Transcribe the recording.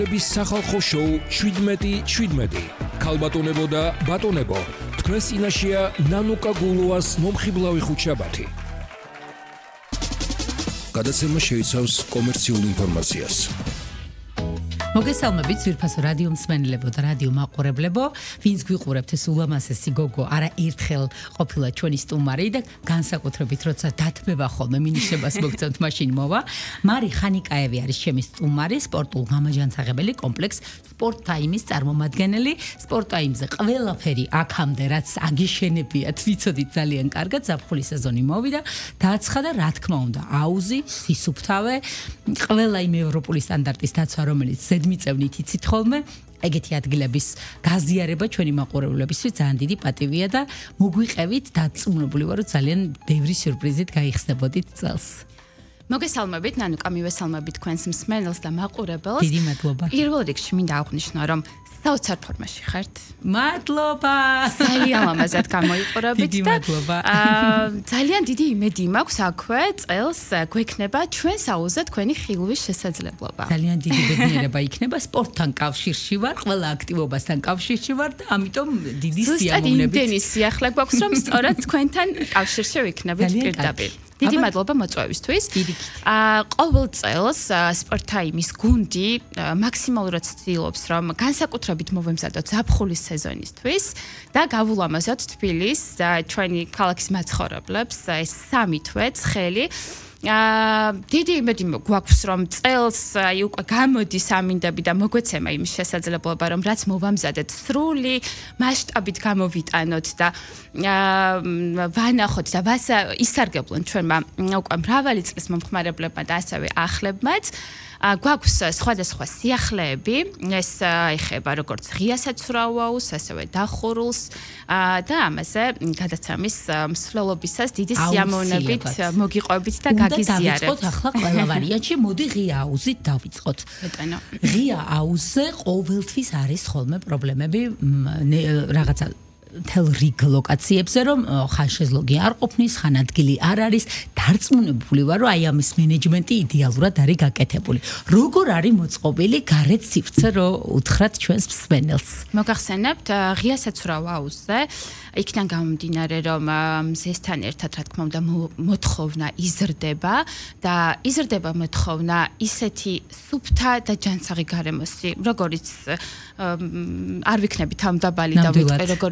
სახალხო შოუ 17 ქალბატონებო და ბატონებო, თქვენს წინაშეა ნანუკა გულუას მომხიბლავი ხუთშაბათი. გადაცემა შეიცავს კომერციულ ინფორმაციას. მოგესალმებით ძვირფასო რადიო მსმენელებო და რადიო მაყურებლებო, ვინც გვიყურებთ ეს ულამაზესი გოგო არა ერთხელ ყოფილა ჩვენი სტუმარი და განსაკუთრებით როცა დათმება ხოლმე მინიშნებას მოგწევთ მაშინ მოვა. მარი ხანიკაევი არის ჩემი სტუმარი, სპორტულ გამაჯანსაღებელი კომპლექს სპორტ ტაიმის წარმომადგენელი. სპორტ ტაიმზე ყველაფერი აქამდე რაც აგიშენებიათ, ვიცოდით ძალიან კარგად, ზაფხულის სეზონი მოვიდა, დააცხადა რა თქმა უნდა აუზი, სისუფთავე, ყველა იმ ევროპული სტანდარტის დაცვა, რომელიც მიწევნით იცით ხოლმე, ეგეთი ადგილების გაზიარება ჩვენი მაყურებლებისთვის ძალიან დიდი პატივია და მოგვიყევით დაწუნებული ვარ, რომ ძალიან ბევრი სიურპრიზით გაიხსნებოდით წელს. მოგესალმებით, ნანუკა, მივესალმებით თქვენს მსმენელს და მაყურებელს. დიდი მადლობა. პირველ რიგში მინდა აღვნიშნო, რომ საოცარ ფორმაში ხართ. მადლობა. ძალიან ლამაზად გამოიყურებით დიდი მადლობა. ძალიან დიდი იმედი მაქვს აქვე წელს გვექნება ჩვენს აუზზე თქვენი ხილვის შესაძლებლობა. ძალიან დიდი ბედნიერება იქნება სპორტთან კავშირში ვარ, ყველა აქტივობასთან კავშირში ვარ და ამიტომ დიდი სიამოვნებით. ზუსტად იმდენი სიახლე გვაქვს, რომ სწორად თქვენთან კავშირში ვიქნებით პირდაპირ. დიდი მადლობა მოწვევისთვის. ყოველ წელს სპორტ ტაიმის გუნდი მაქსიმალურად ცდილობს, რომ განსაკუთრებით მოვემზადოთ ზაფხულის სეზონისთვის და გავულამაზოთ თბილის ჩვენი ქალაქის მაცხოვრებლებს ეს 3 თვე ცხელი. დიდი იმედი გვაქვს, რომ წელს უკვე გამოდის ამინდები და მოგვეცემა იმ შესაძლებლობა, რომ რაც მოვამზადეთ სრული მასშტაბით გამოვიტანოთ და ვანახოთ და ისარგებლონ ჩვენმა უკვე მრავალი წლის მომხმარებლებმა და ასევე ახლებმაც. გვაქვს სხვადასხვა სიახლეები, ეს ეხება როგორც ღია საცურაო აუზს, ასევე დახურულს და ამაზე გადაცემის მსვლელობისას დიდი სიამოვნებით მოგიყვებით და გაგიზიარებთ. დავიწყოთ ახლა ყველა ვარიანტში, მოდი ღია აუზით დავიწყოთ. ბატონო. ღია აუზზე ყოველთვის არის ხოლმე პრობლემები რაღაცა თელ რიგ ლოკაციებზე, რომ ხან შეზლოგი არ ყოფნის, ხან ადგილი არ არის, დარწმუნებული ვარ, რომ აი ამის მენეჯმენტი იდეალურად არის გაკეთებული. როგორ არის მოწყობილი გარეთ სივრცე, რომ უთხრათ ჩვენს მსმენელს? მოგახსენებთ, ღია საცურაო აუზზე, იქიდან გამომდინარე, რომ მზესთან ერთად, რა თქმა უნდა, მოთხოვნა იზრდება და იზრდება მოთხოვნა ისეთი სუფთა და ჯანსაღი გარემოსი, როგორიც არ ვიქნები თავმდაბალი და ვიტყვი, როგორ